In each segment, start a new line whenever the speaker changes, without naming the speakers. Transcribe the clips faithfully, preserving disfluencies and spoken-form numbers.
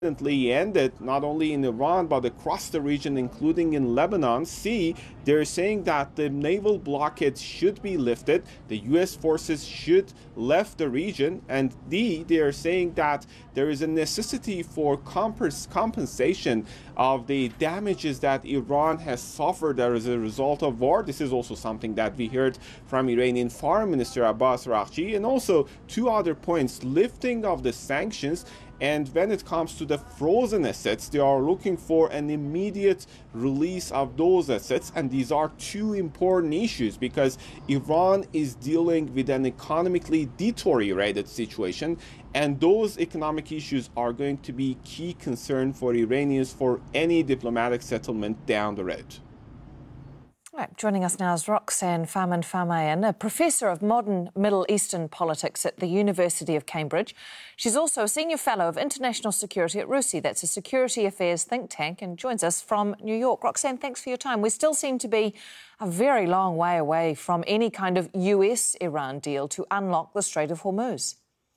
ended not only in Iran but across the region, including in Lebanon. C, they're saying that the naval blockade should be lifted, the U S forces should left the region, and D, they are saying that there is a necessity for compens- compensation of the damages that Iran has suffered as a result of war. This is also something that we heard from Iranian Foreign Minister Abbas Araghchi, and also two other points: lifting of the sanctions. And when it comes to the frozen assets, they are looking for an immediate release of those assets. And these are two important issues because Iran is dealing with an economically deteriorated situation. And those economic issues are going to be key concern for Iranians for any diplomatic settlement down the road.
Right, joining us now is Roxanne Farman-Farmayan, a professor of modern Middle Eastern politics at the University of Cambridge. She's also a senior fellow of international security at RUSI, that's a security affairs think tank, and joins us from New York. Roxanne, thanks for your time. We still seem to be a very long way away from any kind of U S-Iran deal to unlock the Strait of Hormuz.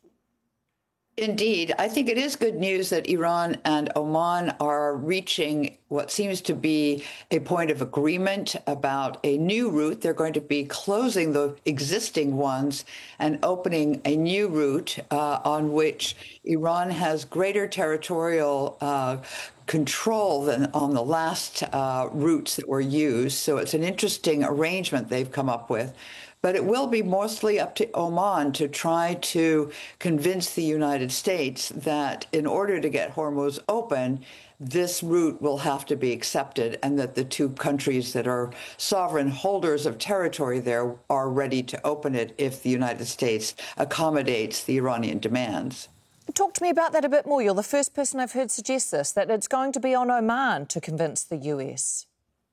Indeed. I think it is good news that Iran and Oman are reaching what seems to be a point of agreement about a new route. They're going to be closing the existing ones and opening a new route uh, on which Iran has greater territorial uh, control than on the last uh, routes that were used. So it's an interesting arrangement they've come up with. But it will be mostly up to Oman to try to convince the United States that in order to get Hormuz open, this route will have to be accepted and that the two countries that are sovereign holders of territory there are ready to open it if the United States accommodates the Iranian demands.
Talk to me about that a bit more. You're the first person I've heard suggest this, that it's going to be on Oman to convince the U S.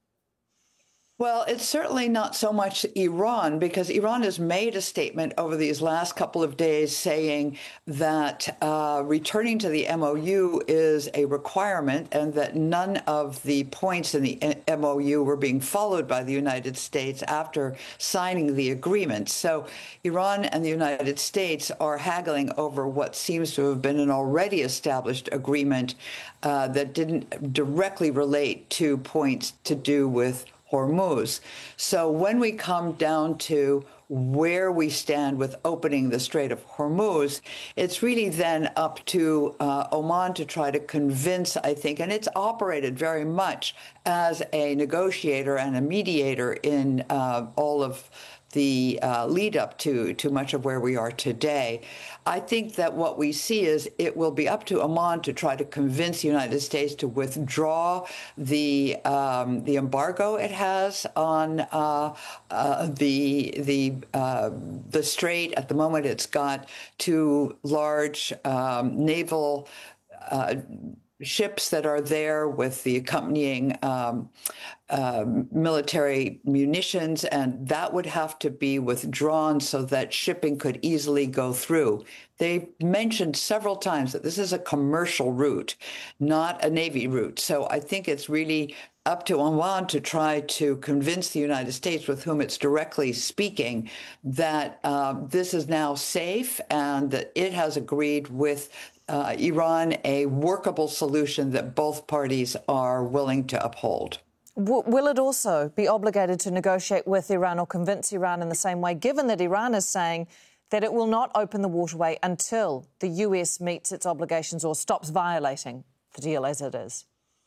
Well, it's certainly not so much Iran, because Iran has made a statement over these last couple of days saying that uh, returning to the M O U is a requirement and that none of the points in the M O U were being followed by the United States after signing the agreement. So Iran and the United States are haggling over what seems to have been an already established agreement uh, that didn't directly relate to points to do with Hormuz. So when we come down to where we stand with opening the Strait of Hormuz, it's really then up to uh, Oman to try to convince, I think, and it's operated very much as a negotiator and a mediator in uh, all of the uh, lead up to, to much of where we are today. I think that what we see is it will be up to Oman to try to convince the United States to withdraw the um, the embargo it has on uh, uh, the the uh, the strait. At the moment, it's got two large um, naval uh, ships that are there with the accompanying um, uh, military munitions, and that would have to be withdrawn so that shipping could easily go through. They mentioned several times that this is a commercial route, not a Navy route. So I think it's really up to Oman to try to convince the United States, with whom it's directly speaking, that uh, this is now safe and that it has agreed with Uh, Iran a workable solution that both parties are willing to uphold.
W- will it also be obligated to negotiate with Iran or convince Iran in the same way, given that Iran is saying that it will not open the waterway until the U S meets its obligations or stops violating the deal as it is?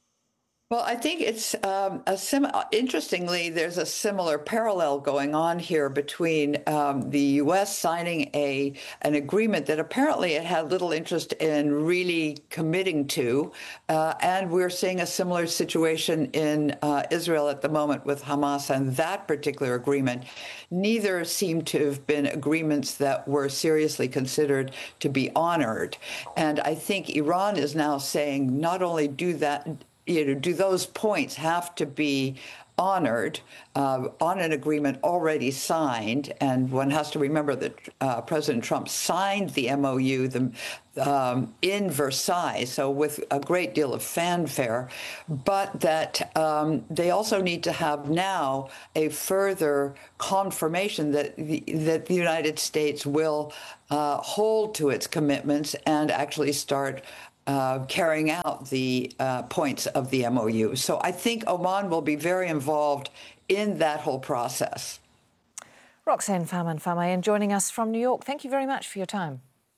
Well, I think it's um, a sim- interestingly, there's a similar parallel going on here between um, the U S signing a an agreement that apparently it had little interest in really committing to, uh, and we're seeing a similar situation in uh, Israel at the moment with Hamas and that particular agreement. Neither seem to have been agreements that were seriously considered to be honored, and I think Iran is now saying not only do that. You know, do those points have to be honored uh, on an agreement already signed? And one has to remember that uh, President Trump signed the M O U the, um, in Versailles, so with a great deal of fanfare, but that um, they also need to have now a further confirmation that the, that the United States will uh, hold to its commitments and actually start uh, carrying out the uh, points of the M O U. So I think Oman will be very involved in that whole process.
Roxanne Farman-Famayan joining us from New York. Thank you very much for your time.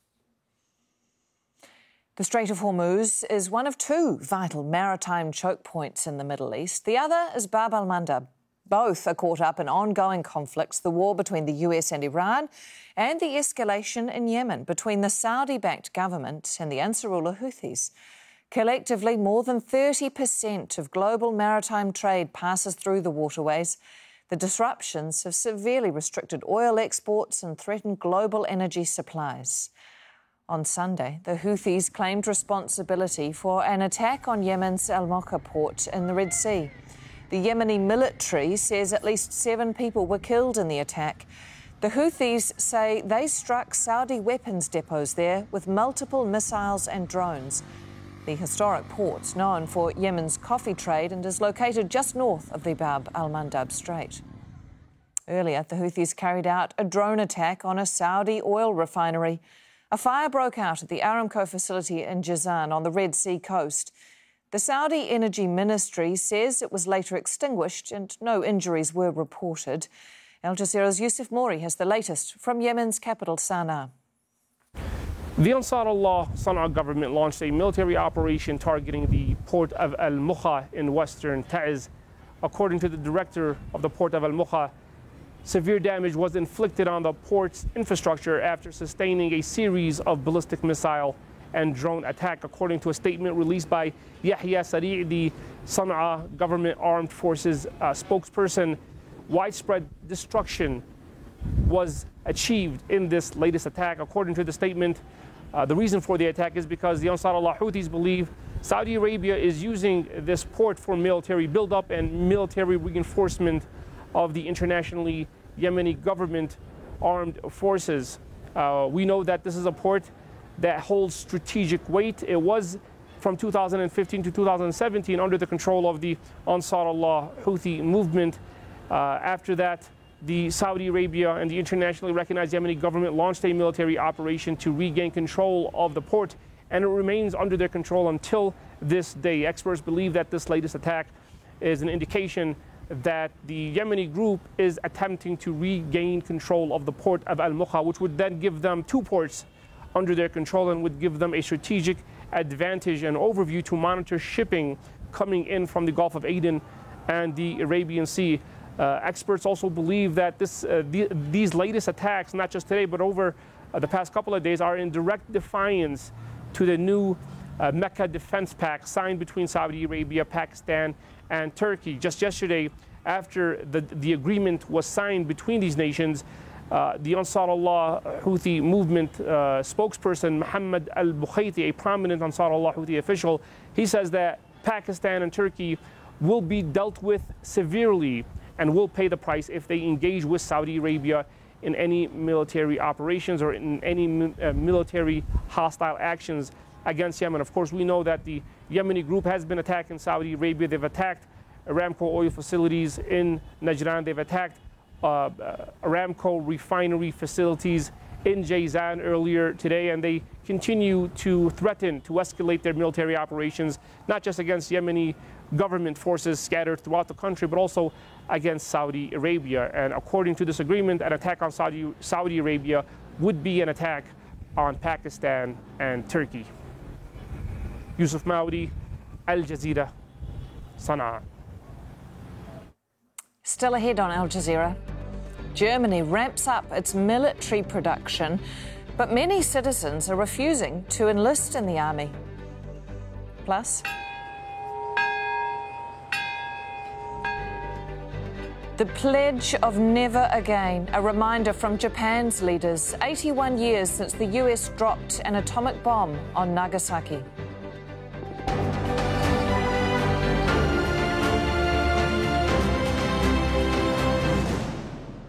The Strait of Hormuz is one of two vital maritime choke points in the Middle East. The other is Bab al-Mandab. Both are caught up in ongoing conflicts, the war between the U S and Iran, and the escalation in Yemen between the Saudi-backed government and the Ansarullah Houthis. Collectively, more than thirty percent of global maritime trade passes through the waterways. The disruptions have severely restricted oil exports and threatened global energy supplies. On Sunday, the Houthis claimed responsibility for an attack on Yemen's Al Mokha port in the Red Sea. The Yemeni military says at least seven people were killed in the attack. The Houthis say they struck Saudi weapons depots there with multiple missiles and drones. The historic port's known for Yemen's coffee trade and is located just north of the Bab al-Mandab Strait. Earlier, the Houthis carried out a drone attack on a Saudi oil refinery. A fire broke out at the Aramco facility in Jazan on the Red Sea coast. The Saudi Energy Ministry says it was later extinguished and no injuries were reported. Al Jazeera's Yusuf Mori has the latest from Yemen's capital, Sana'a.
The Ansarullah Sana'a government launched a military operation targeting the port of Al Mokha in western Taiz. According to the director of the port of Al Mokha, severe damage was inflicted on the port's infrastructure after sustaining a series of ballistic missile and drone attack. According to a statement released by Yahya Sari', the Sana'a government armed forces uh, spokesperson, widespread destruction was achieved in this latest attack. According to the statement, uh, the reason for the attack is because the Ansarullah Houthis believe Saudi Arabia is using this port for military buildup and military reinforcement of the internationally Yemeni government armed forces. Uh, we know that this is a port that holds strategic weight. It was from two thousand fifteen to two thousand seventeen under the control of the Ansarullah Houthi movement. Uh, after that, the Saudi Arabia and the internationally recognized Yemeni government launched a military operation to regain control of the port, and it remains under their control until this day. Experts believe that this latest attack is an indication that the Yemeni group is attempting to regain control of the port of Al Mokha, which would then give them two ports under their control and would give them a strategic advantage and overview to monitor shipping coming in from the Gulf of Aden and the Arabian Sea. Uh, experts also believe that this, uh, the, these latest attacks, not just today, but over uh, the past couple of days, are in direct defiance to the new uh, Mecca Defense Pact signed between Saudi Arabia, Pakistan, and Turkey. Just yesterday, after the, the agreement was signed between these nations, uh, the Ansarullah Houthi movement uh, spokesperson, Mohammed al-Bukhaiti, a prominent Ansarullah Houthi official, he says that Pakistan and Turkey will be dealt with severely and will pay the price if they engage with Saudi Arabia in any military operations or in any uh, military hostile actions against Yemen. Of course, we know that the Yemeni group has been attacking Saudi Arabia. They've attacked Aramco oil facilities in Najran. They've attacked uh, uh, Aramco refinery facilities in Jazan earlier today, and they continue to threaten to escalate their military operations, not just against Yemeni government forces scattered throughout the country, but also against Saudi Arabia. And according to this agreement, an attack on Saudi, Saudi Arabia would be an attack on Pakistan and Turkey. Yusuf Maudi, Al Jazeera, Sana'a.
Still ahead on Al Jazeera, Germany ramps up its military production, but many citizens are refusing to enlist in the army. Plus, the pledge of never again, a reminder from Japan's leaders, eighty-one years since the U S dropped an atomic bomb on Nagasaki.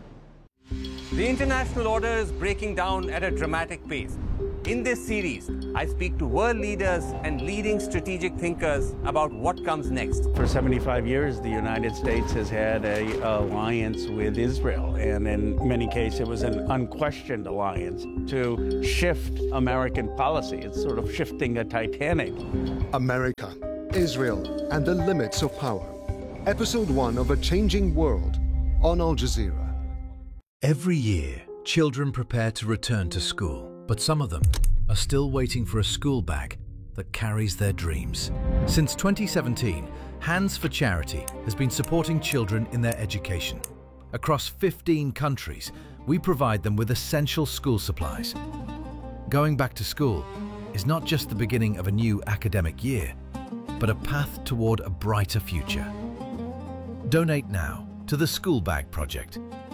The international order is breaking down at a dramatic pace. In this series, I speak to world leaders and leading strategic thinkers about what comes next.
For seventy-five years, the United States has had an alliance with Israel, and in many cases, it was an unquestioned alliance to shift American policy. It's sort of shifting a Titanic.
America, Israel, and the Limits of Power. Episode one of A Changing World on Al Jazeera.
Every year, children prepare to return to school, but some of them are still waiting for a school bag that carries their dreams. Since twenty seventeen, Hands for Charity has been supporting children in their education. Across fifteen countries, we provide them with essential school supplies. Going back to school is not just the beginning of a new academic year, but a path toward a brighter future. Donate now to the School Bag Project